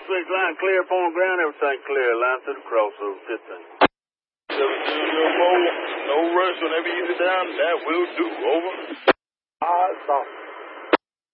switch line clear, point ground, everything clear. Line to the crossover, 15. 704, no rush whenever you get down. That will do. Over. Stop.